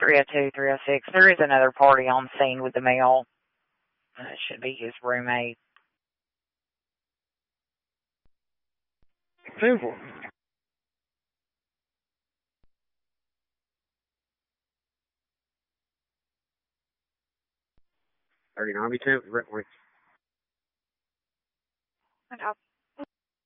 302, 306. There is another party on scene with the male. It should be his roommate. Simple. 39 be 10. I